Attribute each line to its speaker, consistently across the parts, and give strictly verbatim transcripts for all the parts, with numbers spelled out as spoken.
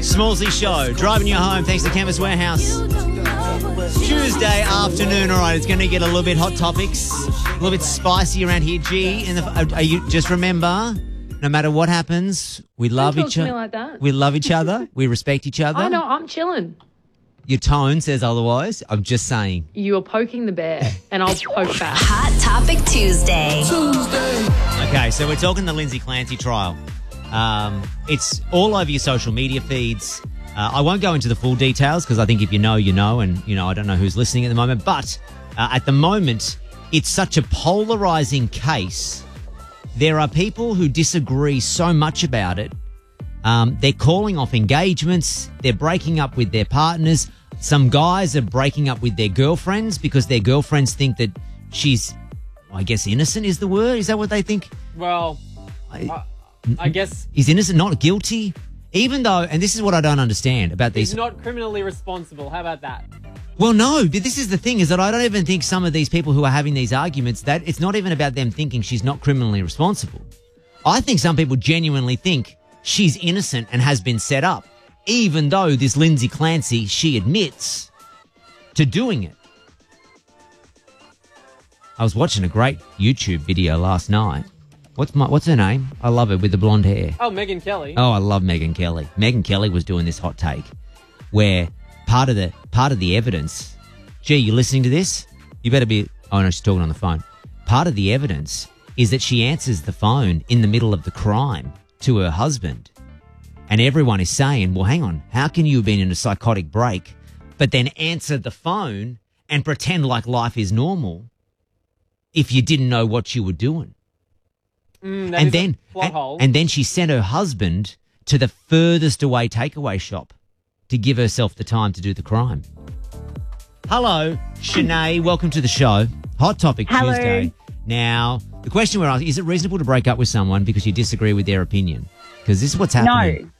Speaker 1: Smallsy Show, driving you home thanks to Canvas Warehouse. Tuesday afternoon, all right, it's going to get a little bit hot topics, a little bit spicy around here. G, in the, are you, just remember, no matter what happens, we love
Speaker 2: Don't
Speaker 1: each
Speaker 2: talk to
Speaker 1: other.
Speaker 2: me like that.
Speaker 1: We love each other. We respect each other.
Speaker 2: I know, I'm chilling.
Speaker 1: Your tone says otherwise. I'm just saying.
Speaker 2: You are poking the bear, and I'll poke back.
Speaker 3: Hot Topic Tuesday.
Speaker 1: Okay, so we're talking the Lindsay Clancy trial. Um, it's all over your social media feeds. Uh, I won't go into the full details because I think if you know, you know, and, you know, I don't know who's listening at the moment. But uh, at the moment, it's such a polarizing case. There are people who disagree so much about it. Um, they're calling off engagements. They're breaking up with their partners. Some guys are breaking up with their girlfriends because their girlfriends think that she's, I guess, innocent is the word. Is that what they think?
Speaker 4: Well, I, I guess
Speaker 1: Is innocent, not guilty? Even though, and this is what I don't understand about these.
Speaker 4: he's not criminally responsible. How about that?
Speaker 1: Well, no, but this is the thing, is that I don't even think some of these people who are having these arguments, that it's not even about them thinking she's not criminally responsible. I think some people genuinely think she's innocent and has been set up, even though this Lindsay Clancy, she admits to doing it. I was watching a great YouTube video last night. What's my what's her name? I love her with the blonde hair.
Speaker 4: Oh, Megyn Kelly.
Speaker 1: Oh, I love Megyn Kelly. Megyn Kelly was doing this hot take where part of the part of the evidence, gee, you listening to this? You better be, oh no, she's talking on the phone. Part of the evidence is that she answers the phone in the middle of the crime to her husband. And everyone is saying, well, hang on, how can you have been in a psychotic break but then answer the phone and pretend like life is normal if you didn't know what you were doing?
Speaker 4: Mm, that
Speaker 1: and
Speaker 4: is
Speaker 1: then
Speaker 4: a plot
Speaker 1: and,
Speaker 4: hole.
Speaker 1: and then she sent her husband to the furthest away takeaway shop to give herself the time to do the crime. Hello, Shanae. Welcome to the show. Hot Topic
Speaker 5: Hello.
Speaker 1: Tuesday. Now, the question we're asking, is it reasonable to break up with someone because you disagree with their opinion? Because this is what's happening.
Speaker 5: No,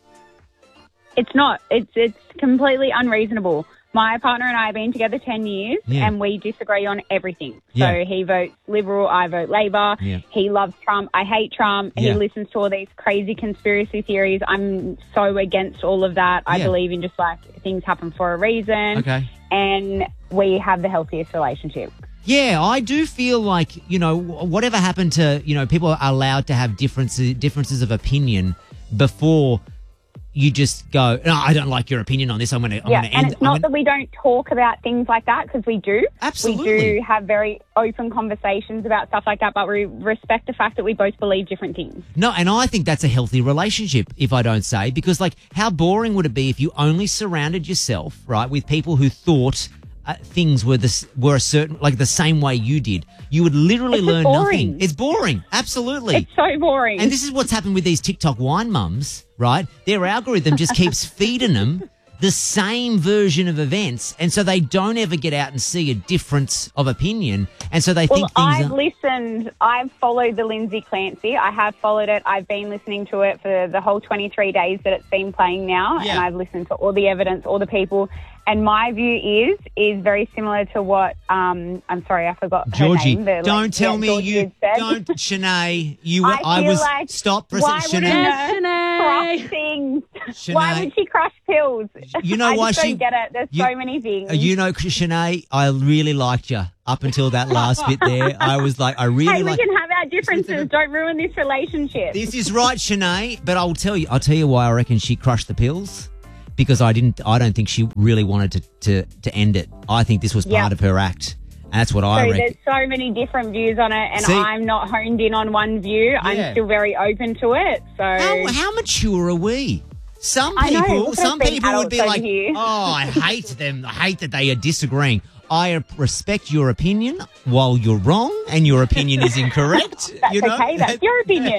Speaker 5: it's not. It's it's completely unreasonable. My partner and I have been together ten years
Speaker 1: Yeah.
Speaker 5: and we disagree on everything.
Speaker 1: Yeah.
Speaker 5: So he votes Liberal, I vote Labor.
Speaker 1: Yeah.
Speaker 5: He loves Trump, I hate Trump.
Speaker 1: Yeah.
Speaker 5: He listens to all these crazy conspiracy theories. I'm so against all of that. I
Speaker 1: Yeah.
Speaker 5: believe in just like things happen for a reason.
Speaker 1: Okay.
Speaker 5: And we have the healthiest relationship.
Speaker 1: Yeah, I do feel like, you know, whatever happened to, you know, people are allowed to have differences differences of opinion before you just go, no, I don't like your opinion on this. I'm going to, I'm
Speaker 5: Yeah,
Speaker 1: going to
Speaker 5: and
Speaker 1: end.
Speaker 5: it's not
Speaker 1: I'm gonna,
Speaker 5: that we don't talk about things like that, because we do.
Speaker 1: Absolutely.
Speaker 5: We do have very open conversations about stuff like that, but we respect the fact that we both believe different things.
Speaker 1: No, and I think that's a healthy relationship, if I don't say, because, like, how boring would it be if you only surrounded yourself, right, with people who thought uh, things were this were a certain, like, the same way you did? You would literally
Speaker 5: It's
Speaker 1: learn
Speaker 5: boring.
Speaker 1: nothing. It's boring. Absolutely.
Speaker 5: It's so boring.
Speaker 1: And this is what's happened with these TikTok wine mums, right? Their algorithm just keeps feeding them the same version of events, and so they don't ever get out and see a difference of opinion, and so they
Speaker 5: well,
Speaker 1: think things
Speaker 5: I've
Speaker 1: are...
Speaker 5: listened. I've followed the Lindsay Clancy. I have followed it. I've been listening to it for the whole twenty-three days that it's been playing now,
Speaker 1: Yeah.
Speaker 5: and I've listened to all the evidence, all the people. And my view is is very similar to what um, I'm sorry, I forgot her
Speaker 1: Georgie,
Speaker 5: name. The, like,
Speaker 1: don't tell
Speaker 5: yeah,
Speaker 1: me
Speaker 5: Georgie
Speaker 1: you
Speaker 5: had said.
Speaker 1: don't, Shanae. You, were,
Speaker 5: I
Speaker 1: I,
Speaker 5: feel
Speaker 1: was
Speaker 5: like,
Speaker 1: stop for a
Speaker 5: why
Speaker 1: second,
Speaker 5: would
Speaker 1: Shanae.
Speaker 5: she
Speaker 2: Shanae.
Speaker 5: crush things?
Speaker 1: Shanae.
Speaker 5: Why would she crush pills?
Speaker 1: You know
Speaker 5: I
Speaker 1: why
Speaker 5: just
Speaker 1: she-
Speaker 5: don't get it. There's
Speaker 1: you-
Speaker 5: so many things.
Speaker 1: Uh, You know, Shanae, I really liked you up until that last bit there. I was like, I really
Speaker 5: hey, we
Speaker 1: like.
Speaker 5: can have our differences. Don't ruin this relationship.
Speaker 1: This is right, Shanae. But I'll tell you, I'll tell you why I reckon she crushed the pills. Because I didn't, I don't think she really wanted to, to, to end it. I think this was part
Speaker 5: Yeah.
Speaker 1: of her act. And that's what I
Speaker 5: So
Speaker 1: reckon.
Speaker 5: there's so many different views on it, and
Speaker 1: See-
Speaker 5: I'm not honed in on one view.
Speaker 1: Yeah.
Speaker 5: I'm still very open to it. So
Speaker 1: How, how mature are we? Some
Speaker 5: I know,
Speaker 1: people,
Speaker 5: look at us
Speaker 1: some
Speaker 5: being
Speaker 1: people would be
Speaker 5: adults
Speaker 1: like,
Speaker 5: over here.
Speaker 1: "Oh, I hate them. I hate that they are disagreeing." I respect your opinion while you're wrong and your opinion is incorrect.
Speaker 5: that's
Speaker 1: you know?
Speaker 5: okay. That's your opinion.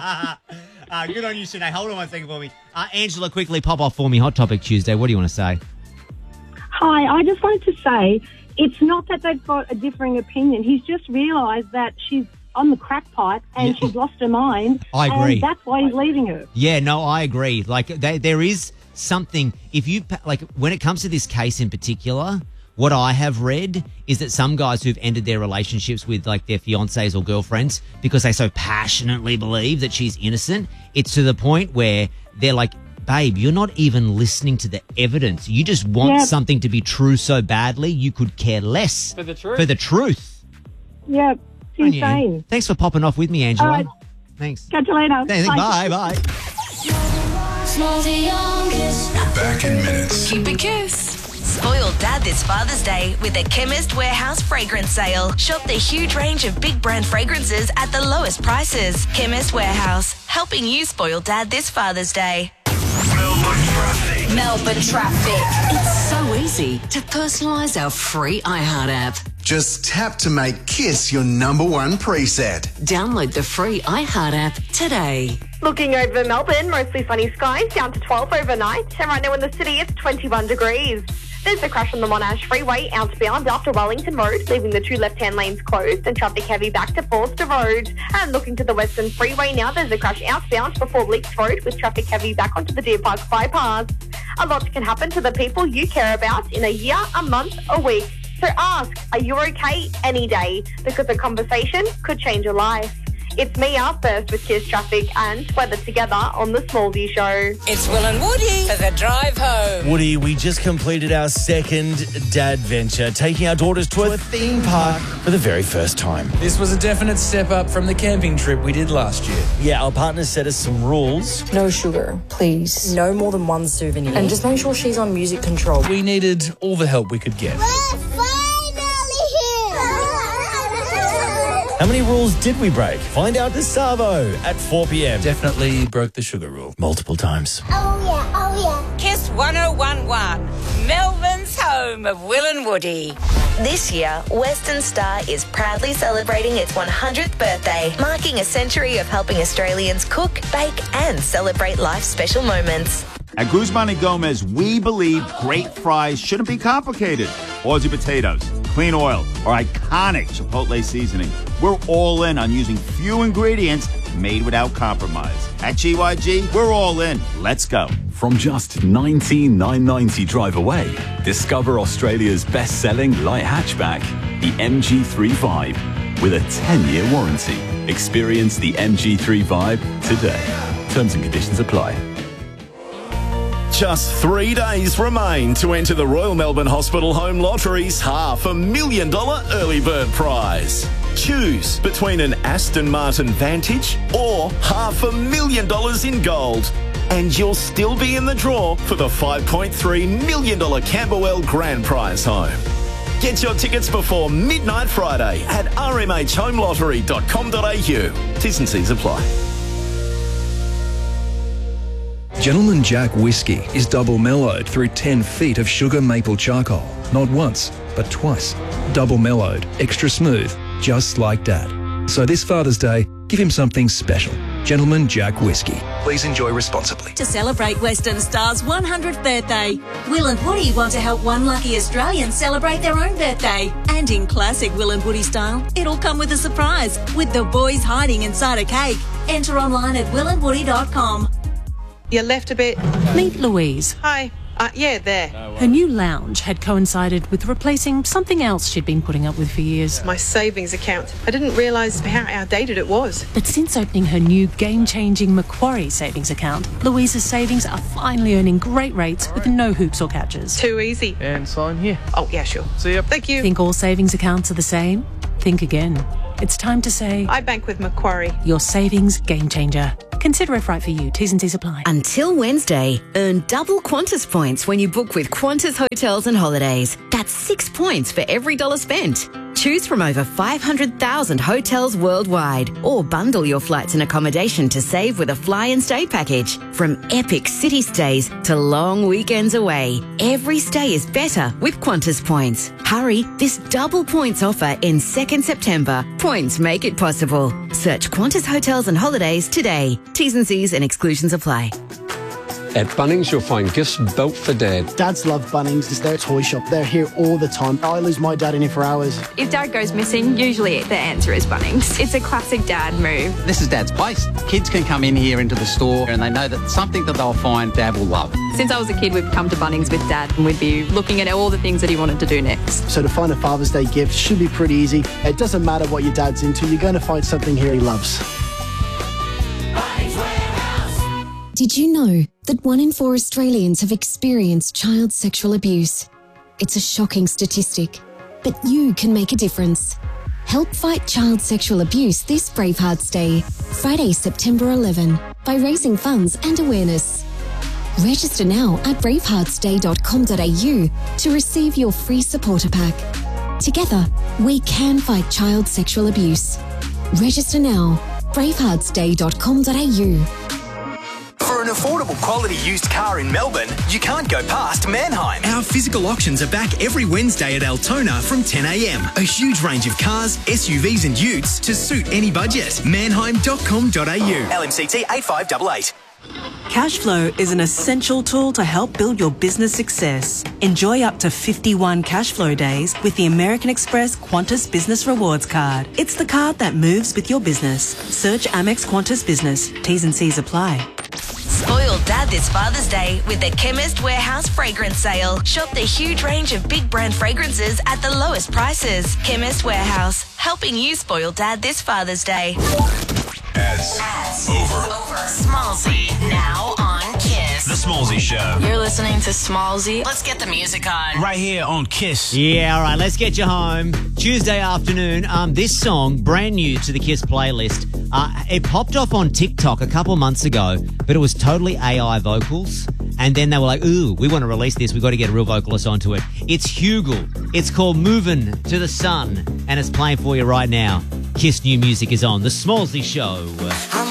Speaker 1: Uh, good on you, Shanae. Hold on one second for me. Uh, Angela, quickly pop off for me. Hot Topic Tuesday. What do you want to say?
Speaker 6: Hi, I just wanted to say it's not that they've got a differing opinion. He's just realised that she's on the crack pipe and
Speaker 1: Yeah.
Speaker 6: she's lost her mind.
Speaker 1: I agree.
Speaker 6: And that's why he's leaving her.
Speaker 1: Yeah, no, I agree. Like, they, there is something, if you, pa- like, when it comes to this case in particular, what I have read is that some guys who've ended their relationships with, like, their fiancés or girlfriends because they so passionately believe that she's innocent, it's to the point where they're, like, babe, you're not even listening to the evidence. You just want
Speaker 6: Yeah.
Speaker 1: something to be true so badly, you could care less
Speaker 4: For the truth.
Speaker 1: for the truth.
Speaker 6: Yeah, it's
Speaker 1: Aren't you?
Speaker 6: insane.
Speaker 1: Thanks for popping off with me, Angela.
Speaker 6: All right.
Speaker 1: Thanks.
Speaker 6: Catch you later.
Speaker 1: Thanks. Bye, bye.
Speaker 7: Back in minutes.
Speaker 3: Keep it kiss. Spoil Dad this Father's Day with a Chemist Warehouse fragrance sale. Shop the huge range of big brand fragrances at the lowest prices. Chemist Warehouse, helping you spoil Dad this Father's Day.
Speaker 7: Melbourne traffic.
Speaker 3: Melbourne traffic. It's so easy to personalise our free iHeart app.
Speaker 7: Just tap to make Kiss your number one preset.
Speaker 3: Download the free iHeart app today.
Speaker 8: Looking over Melbourne, mostly sunny skies, down to twelve overnight. And right now in the city, it's twenty-one degrees. There's a crash on the Monash Freeway, outbound after Wellington Road, leaving the two left-hand lanes closed and traffic heavy back to Forster Road. And looking to the Western Freeway now, there's a crash outbound before Leaks Road with traffic heavy back onto the Deer Park bypass. A lot can happen to the people you care about in a year, a month, a week. So ask, are you okay any day? Because a conversation could change your life. It's Mia, first with Kiss Traffic and weather together on The Smallview Show.
Speaker 9: It's Will and Woody for the drive home.
Speaker 10: Woody, we just completed our second dad venture, taking our daughters to a theme park for the very first time.
Speaker 11: This was a definite step up from the camping trip we did last year.
Speaker 10: Yeah, our partners set us some rules.
Speaker 12: No sugar, please. No more than one souvenir. And just make sure she's on music control.
Speaker 11: We needed all the help we could get.
Speaker 10: How many rules did we break? Find out this Savo at four p.m.
Speaker 11: Definitely broke the sugar rule.
Speaker 10: Multiple times.
Speaker 9: Oh, yeah, oh, yeah. Kiss one oh one one, Melbourne's home of Will and Woody.
Speaker 3: This year, Western Star is proudly celebrating its one hundredth birthday, marking a century of helping Australians cook, bake and celebrate life's special moments.
Speaker 13: At Guzman and Gomez, we believe great fries shouldn't be complicated. Aussie potatoes, clean oil, or iconic Chipotle seasoning. We're all in on using few ingredients made without compromise. At G Y G, we're all in. Let's go.
Speaker 14: From just nineteen thousand nine hundred ninety drive away, discover Australia's best-selling light hatchback, the M G three Vibe, with a ten-year warranty. Experience the M G three Vibe today. Terms and conditions apply.
Speaker 15: Just three days remain to enter the Royal Melbourne Hospital Home Lottery's half a million dollar early bird prize. Choose between an Aston Martin Vantage or half a million dollars in gold. And you'll still be in the draw for the five point three million dollars Camberwell Grand Prize home. Get your tickets before midnight Friday at r m h home lottery dot com dot a u. T's and C's apply.
Speaker 16: Gentleman Jack Whiskey is double mellowed through ten feet of sugar maple charcoal. Not once, but twice. Double mellowed, extra smooth, just like Dad. So this Father's Day, give him something special. Gentleman Jack Whiskey. Please enjoy responsibly.
Speaker 17: To celebrate Western Star's one hundredth birthday, Will and Woody want to help one lucky Australian celebrate their own birthday. And in classic Will and Woody style, it'll come with a surprise, with the boys hiding inside a cake. Enter online at will and woody dot com.
Speaker 18: You left a bit.
Speaker 19: Meet Louise.
Speaker 18: Hi. Uh, yeah, there.
Speaker 19: Her new lounge had coincided with replacing something else she'd been putting up with for years.
Speaker 18: My savings account. I didn't realise how outdated it was.
Speaker 19: But since opening her new game-changing Macquarie savings account, Louise's savings are finally earning great rates with no hoops or catches.
Speaker 18: Too easy.
Speaker 11: And sign here.
Speaker 18: Oh, yeah, sure.
Speaker 11: See ya.
Speaker 18: Thank you.
Speaker 19: Think all savings accounts are the same? Think again. It's time to say...
Speaker 18: I bank with Macquarie.
Speaker 19: Your savings game changer. Consider if right for you. T's and C's apply.
Speaker 20: Until Wednesday, earn double Qantas points when you book with Qantas Hotels and Holidays. That's six points for every dollar spent. Choose from over five hundred thousand hotels worldwide, or bundle your flights and accommodation to save with a fly and stay package. From epic city stays to long weekends away, every stay is better with Qantas points. Hurry, this double points offer ends second September. Points make it possible. Search Qantas Hotels and Holidays today. T's and C's and exclusions apply.
Speaker 21: At Bunnings, you'll find gifts built for Dad.
Speaker 22: Dads love Bunnings. It's their toy shop. They're here all the time. I lose my dad in here for hours.
Speaker 2: If Dad goes missing, usually the answer is Bunnings. It's a classic Dad move.
Speaker 23: This is Dad's place. Kids can come in here into the store and they know that something that they'll find Dad will love.
Speaker 2: Since I was a kid, we'd come to Bunnings with Dad and we'd be looking at all the things that he wanted to do next.
Speaker 22: So to find a Father's Day gift should be pretty easy. It doesn't matter what your dad's into. You're going to find something here he loves.
Speaker 4: Did you know that one in four Australians have experienced child sexual abuse? It's a shocking statistic, but you can make a difference. Help fight child sexual abuse this Bravehearts Day, Friday, September eleventh, by raising funds and awareness. Register now at bravehearts day dot com dot a u to receive your free supporter pack. Together, we can fight child sexual abuse. Register now, bravehearts day dot com dot a u.
Speaker 5: For an affordable quality used car in Melbourne, you can't go past Mannheim. Our physical auctions are back every Wednesday at Altona from ten a m. A huge range of cars, S U Vs and utes to suit any budget. mannheim dot com dot a u. L M C T eight five eight eight.
Speaker 6: Cashflow is an essential tool to help build your business success. Enjoy up to fifty-one Cashflow days with the American Express Qantas Business Rewards Card. It's the card that moves with your business. Search Amex Qantas Business. T's and C's apply.
Speaker 3: Spoil Dad this Father's Day with the Chemist Warehouse Fragrance Sale. Shop the huge range of big brand fragrances at the lowest prices. Chemist Warehouse, helping you spoil Dad this Father's Day.
Speaker 24: Ads.
Speaker 3: Ads.
Speaker 24: Over.
Speaker 3: Over. Smallsy, now on Kiss.
Speaker 24: The Smallsy Show.
Speaker 2: You're listening to Smallsy.
Speaker 3: Let's get the music on.
Speaker 24: Right here on Kiss.
Speaker 1: Yeah, all right, let's get you home. Tuesday afternoon, um, this song, brand new to the Kiss playlist, uh, it popped off on TikTok a couple months ago, but it was totally A I vocals. And then they were like, ooh, we want to release this. We've got to get a real vocalist onto it. It's Hugel. It's called Movin' to the Sun, and it's playing for you right now. Kiss new music is on. The Smallsy Show.